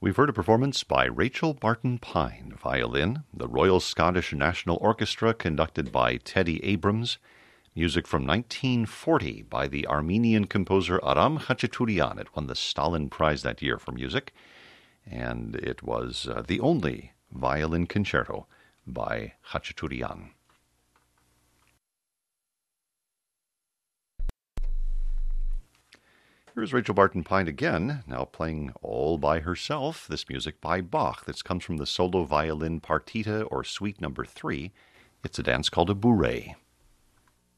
We've heard a performance by Rachel Barton Pine, violin, the Royal Scottish National Orchestra conducted by Teddy Abrams, music from 1940 by the Armenian composer Aram Khachaturian. It won the Stalin Prize that year for music, and it was the only violin concerto by Khachaturian. Here's Rachel Barton Pine again, now playing all by herself, this music by Bach. This comes from the solo violin partita or suite number 3. It's a dance called a bourrée.